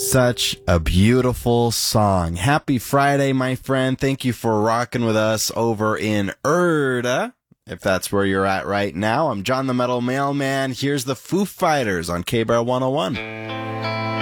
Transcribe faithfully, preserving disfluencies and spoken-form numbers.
Such a beautiful song. Happy Friday, my friend. Thank you for rocking with us over in Erda, if that's where you're at right now. I'm John the Metal Mailman. Here's the Foo Fighters on K-Bar one oh one.